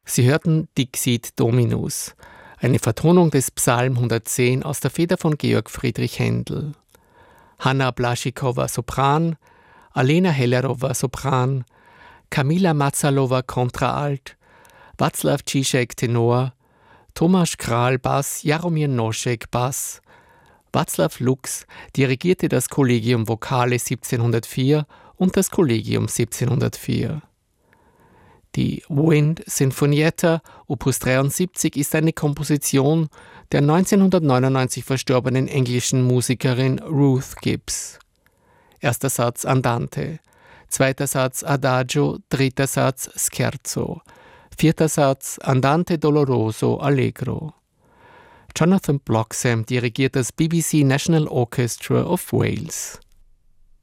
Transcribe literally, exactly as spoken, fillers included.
Sie hörten Dixit Dominus, eine Vertonung des Psalm hundertzehn aus der Feder von Georg Friedrich Händel. Hanna Blaschikowa Sopran, Alena Hellerowa Sopran, Kamila Matzalowa Kontraalt, Václav Žižek Tenor, Tomáš Král Bass, Jaromír Nošek Bass. Václav Lux dirigierte das Collegium Vocale siebzehnhundertvier und das Collegium siebzehnhundertvier. Die Wind Sinfonietta Opus dreiundsiebzig ist eine Komposition der neunzehnhundertneunundneunzig verstorbenen englischen Musikerin Ruth Gibbs. Erster Satz Andante, zweiter Satz Adagio, dritter Satz Scherzo, vierter Satz Andante doloroso allegro. Jonathan Bloxham dirigiert das B B C National Orchestra of Wales.